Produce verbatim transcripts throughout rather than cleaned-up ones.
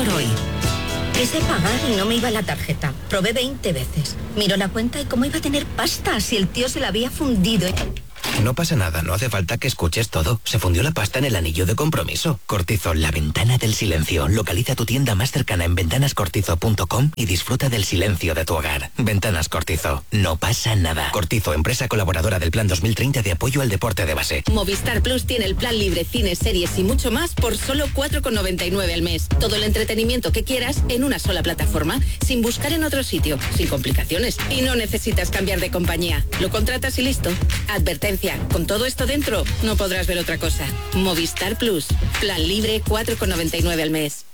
por hoy. Quise pagar y no me iba la tarjeta. Probé veinte veces. Miro la cuenta y cómo iba a tener pasta si el tío se la había fundido. No pasa nada, no hace falta que escuches todo. Se fundió la pasta en el anillo de compromiso. Cortizo, la ventana del silencio. Localiza tu tienda más cercana en ventanas cortizo punto com y disfruta del silencio de tu hogar. Ventanas Cortizo. No pasa nada. Cortizo, empresa colaboradora del Plan dos mil treinta de apoyo al deporte de base. Movistar Plus tiene el plan libre, cine, series y mucho más por solo cuatro con noventa y nueve al mes. Todo el entretenimiento que quieras en una sola plataforma, sin buscar en otro sitio, sin complicaciones. Y no necesitas cambiar de compañía. Lo contratas y listo. Advertencia. Con todo esto dentro, no podrás ver otra cosa. Movistar Plus. Plan libre, cuatro con noventa y nueve al mes.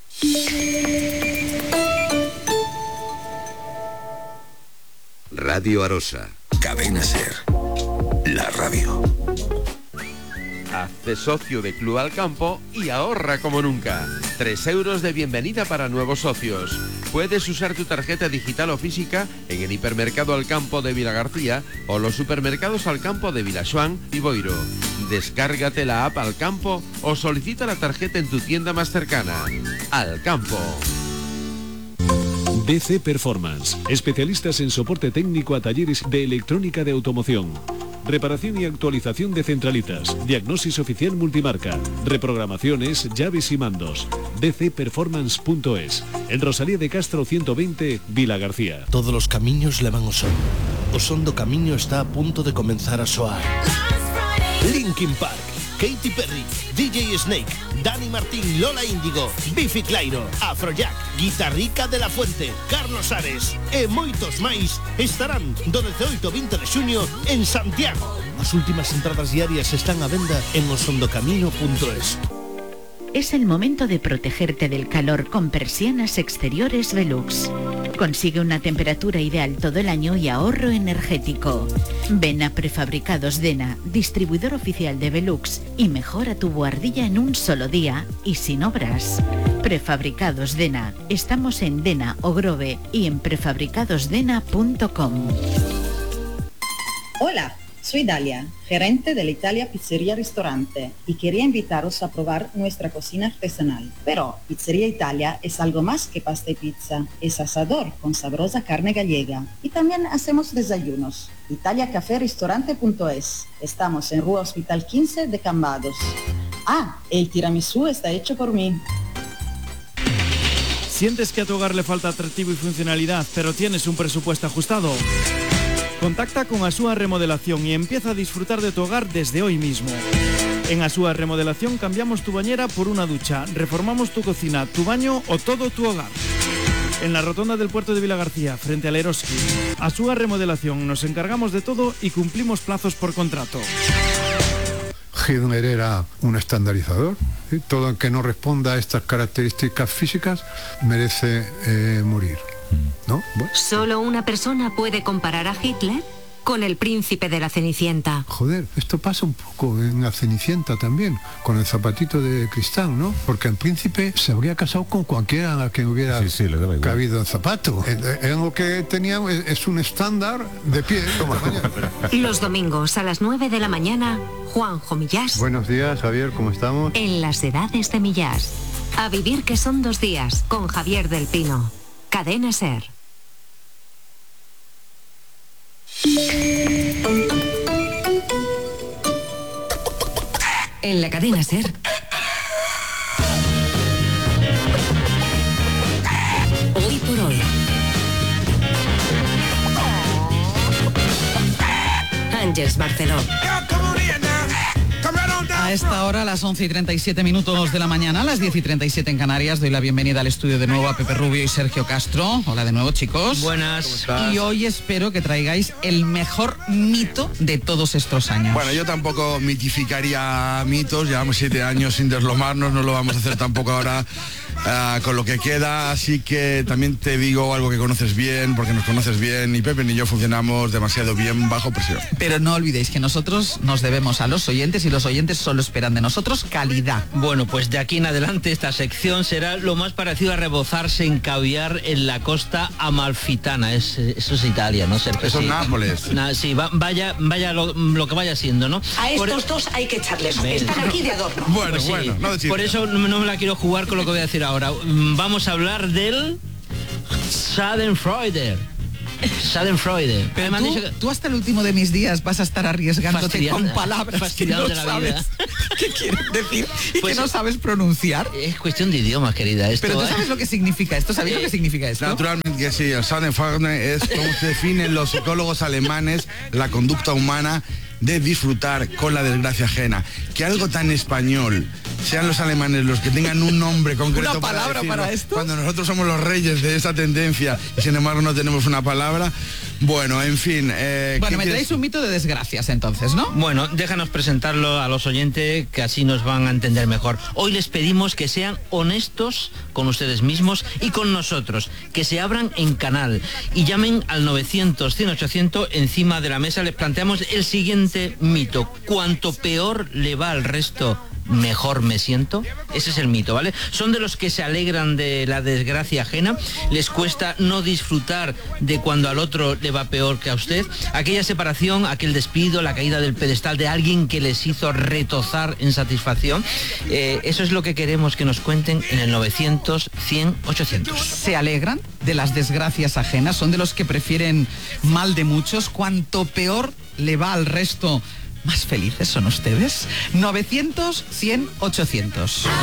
Radio Arosa. Cadena Ser. La radio. Hazte socio de Club Alcampo y ahorra como nunca. Tres euros de bienvenida para nuevos socios. Puedes usar tu tarjeta digital o física en el hipermercado Alcampo de Vilagarcía o los supermercados Alcampo de Vilaxuán y Boiro. Descárgate la app Alcampo o solicita la tarjeta en tu tienda más cercana. Alcampo. D C Performance, especialistas en soporte técnico a talleres de electrónica de automoción. Reparación y actualización de centralitas, diagnosis oficial multimarca, reprogramaciones, llaves y mandos. d c performance punto es. En Rosalía de Castro ciento veinte, Vilagarcía. Todos los camiños levan ao son. O son do camiño está a punto de comenzar a soar. Linkin Park, Katy Perry, D J Snake, Dani Martín, Lola Índigo, Bifi Clyro, Afrojack, Guitarrica de la Fuente, Carlos Ares e moitos máis estarán do dezooito ao vinte de xuño en Santiago. As últimas entradas diarias están á venda en osondocamino punto es. Es el momento de protegerte del calor con persianas exteriores Velux. Consigue una temperatura ideal todo el año y ahorro energético. Ven a Prefabricados Dena, distribuidor oficial de Velux, y mejora tu buhardilla en un solo día y sin obras. Prefabricados Dena. Estamos en Dena o Grove y en prefabricados dena punto com. Hola. Soy Dalia, gerente de la Italia Pizzería Restaurante, y quería invitaros a probar nuestra cocina artesanal. Pero Pizzería Italia es algo más que pasta y pizza, es asador con sabrosa carne gallega. Y también hacemos desayunos. italia café restaurante punto es. Estamos en Rua Hospital quince de Cambados. Ah, el tiramisú está hecho por mí. ¿Sientes que a tu hogar le falta atractivo y funcionalidad, pero tienes un presupuesto ajustado? Contacta con Asúa Remodelación y empieza a disfrutar de tu hogar desde hoy mismo. En Asúa Remodelación cambiamos tu bañera por una ducha, reformamos tu cocina, tu baño o todo tu hogar. En la rotonda del puerto de Vilagarcía, frente al Eroski. Asúa Remodelación, nos encargamos de todo y cumplimos plazos por contrato. Hidner era un estandarizador. ¿Sí? Todo el que no responda a estas características físicas merece eh, morir. ¿No? Bueno. ¿Solo una persona puede comparar a Hitler con el príncipe de la Cenicienta? Joder, esto pasa un poco en la Cenicienta también, con el zapatito de cristal, ¿no? Porque el príncipe se habría casado con cualquiera que hubiera sí, sí, cabido el zapato. En lo que tenía es un estándar de pie. Los domingos a las nueve de la mañana, Juanjo Millás. Buenos días, Javier, ¿cómo estamos? En las edades de Millás. A vivir que son dos días, con Javier del Pino. Cadena Ser. En la Cadena Ser. Hoy por hoy. Ángeles Barceló. A esta hora, a las once y treinta y siete minutos de la mañana, a las diez y treinta y siete en Canarias, doy la bienvenida al estudio de nuevo a Pepe Rubio y Sergio Castro. Hola de nuevo, chicos. Buenas. Y hoy espero que traigáis el mejor mito de todos estos años. Bueno, yo tampoco mitificaría mitos, llevamos siete años sin deslomarnos, no lo vamos a hacer tampoco ahora uh, con lo que queda, así que también te digo algo que conoces bien, porque nos conoces bien, ni Pepe ni yo funcionamos demasiado bien bajo presión. Pero no olvidéis que nosotros nos debemos a los oyentes y los oyentes solo esperan de nosotros calidad. Bueno, pues de aquí en adelante esta sección será lo más parecido a rebozarse en caviar en la costa amalfitana. Es, eso es Italia, ¿no? Ser, eso es sí. Nápoles. Na, sí, va, vaya, vaya lo, lo que vaya siendo, ¿no? A estos Por... dos hay que echarles. Ven. Están aquí de adorno. Bueno, pues sí, bueno, no de Por eso no, no me la quiero jugar con lo que voy a decir ahora. ahora. Vamos a hablar del Schadenfreude. Schadenfreude. Pero tú, que... tú hasta el último de mis días vas a estar arriesgándote con palabras que no la sabes vida. qué quieren decir y pues que no sabes pronunciar. Es cuestión de idiomas, querida. Esto, Pero tú sabes ¿eh? lo que significa esto, ¿sabéis eh, lo que significa esto? Naturalmente que sí, el Schadenfreude es como se definen los psicólogos alemanes la conducta humana de disfrutar con la desgracia ajena. Que algo tan español, sean los alemanes los que tengan un nombre concreto ¿Una palabra para, para esto? Cuando nosotros somos los reyes de esa tendencia y sin embargo no tenemos una palabra. Bueno, en fin. Eh, bueno, me traéis un mito de desgracias entonces, ¿no? Bueno, déjanos presentarlo a los oyentes que así nos van a entender mejor. Hoy les pedimos que sean honestos con ustedes mismos y con nosotros, que se abran en canal y llamen al novecientos, cien, ochocientos. Encima de la mesa les planteamos el siguiente mito: cuanto peor le va al resto, mejor me siento. Ese es el mito, ¿vale? Son de los que se alegran de la desgracia ajena, les cuesta no disfrutar de cuando al otro le va peor que a usted, aquella separación, aquel despido, la caída del pedestal de alguien que les hizo retozar en satisfacción. Eh, eso es lo que queremos que nos cuenten en el novecientos, cien, ochocientos. ¿Se alegran de las desgracias ajenas? ¿Son de los que prefieren mal de muchos? Cuanto peor le va al resto, más felices son ustedes. novecientos, cien, ochocientos.